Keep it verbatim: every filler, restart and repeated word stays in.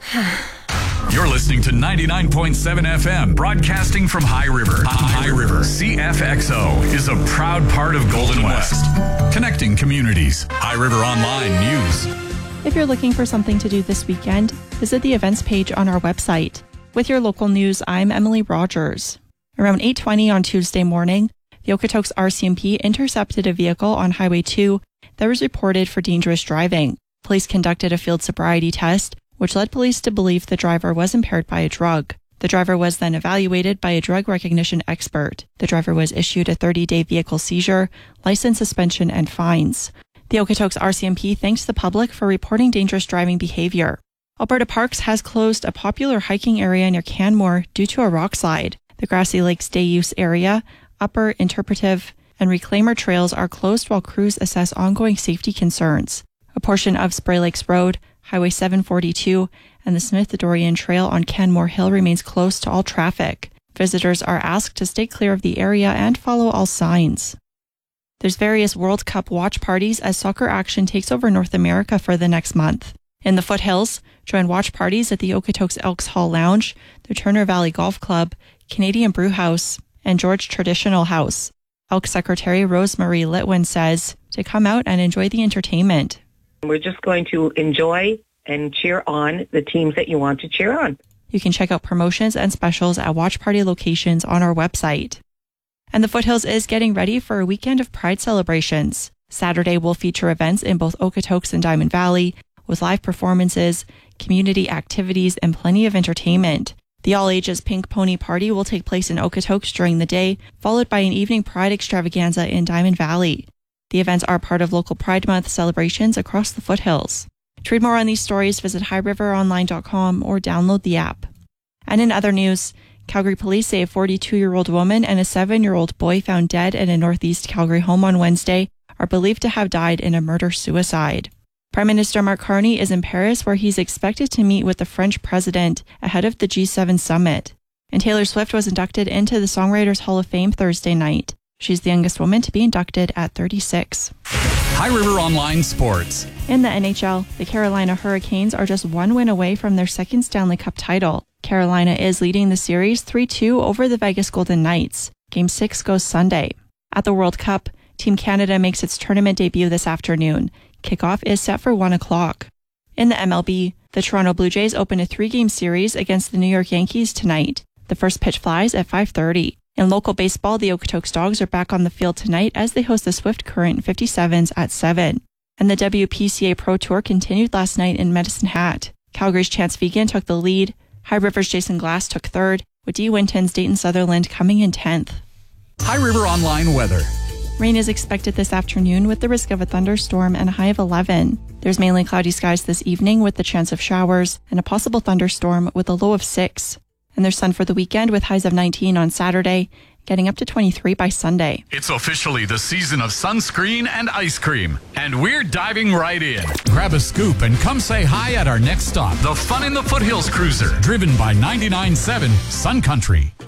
You're listening to ninety-nine point seven F M, broadcasting from High River. High River. C F X O is a proud part of Golden West, connecting communities. High River Online News. If you're looking for something to do this weekend, visit the events page on our website. With your local news, I'm Emily Rogers. Around eight twenty on Tuesday morning, the Okotoks R C M P intercepted a vehicle on Highway two that was reported for dangerous driving. Police conducted a field sobriety test, which led police to believe the driver was impaired by a drug. The driver was then evaluated by a drug recognition expert. The driver was issued a thirty-day vehicle seizure, license suspension, and fines. The Okotoks R C M P thanks the public for reporting dangerous driving behavior. Alberta Parks has closed a popular hiking area near Canmore due to a rock slide. The Grassy Lakes Day Use Area, Upper, Interpretive, and Reclaimer trails are closed while crews assess ongoing safety concerns. A portion of Spray Lakes Road, Highway seven forty-two, and the Smith-Dorian Trail on Canmore Hill remains closed to all traffic. Visitors are asked to stay clear of the area and follow all signs. There's various World Cup watch parties as soccer action takes over North America for the next month. In the Foothills, join watch parties at the Okotoks Elks Hall Lounge, the Turner Valley Golf Club, Canadian Brew House, and George Traditional House. Elk Secretary Rosemary Litwin says to come out and enjoy the entertainment. We're just going to enjoy and cheer on the teams that you want to cheer on. You can check out promotions and specials at watch party locations on our website. And the Foothills is getting ready for a weekend of Pride celebrations. Saturday will feature events in both Okotoks and Diamond Valley, with live performances, community activities, and plenty of entertainment. The all-ages Pink Pony Party will take place in Okotoks during the day, followed by an evening Pride extravaganza in Diamond Valley. The events are part of local Pride Month celebrations across the Foothills. To read more on these stories, visit high river online dot com or download the app. And in other news, Calgary police say a forty-two-year-old woman and a seven-year-old boy found dead in a northeast Calgary home on Wednesday are believed to have died in a murder-suicide. Prime Minister Mark Carney is in Paris, where he's expected to meet with the French president ahead of the G seven summit. And Taylor Swift was inducted into the Songwriters Hall of Fame Thursday night. She's the youngest woman to be inducted at thirty-six. High River Online Sports. In the N H L, the Carolina Hurricanes are just one win away from their second Stanley Cup title. Carolina is leading the series three two over the Vegas Golden Knights. Game six goes Sunday. At the World Cup, Team Canada makes its tournament debut this afternoon. Kickoff is set for one o'clock. In the M L B, the Toronto Blue Jays open a three-game series against the New York Yankees tonight. The first pitch flies at five thirty. In local baseball, the Okotoks Dogs are back on the field tonight as they host the Swift Current fifty-sevens at seven. And the W P C A Pro Tour continued last night in Medicine Hat. Calgary's Chance Vegan took the lead. High River's Jason Glass took third, with D. Winton's Dayton Sutherland coming in tenth. High River Online weather. Rain is expected this afternoon with the risk of a thunderstorm and a high of eleven. There's mainly cloudy skies this evening with the chance of showers and a possible thunderstorm with a low of six. And there's sun for the weekend with highs of nineteen on Saturday, getting up to twenty-three by Sunday. It's officially the season of sunscreen and ice cream, and we're diving right in. Grab a scoop and come say hi at our next stop, the Fun in the Foothills Cruiser, driven by ninety-nine point seven Sun Country.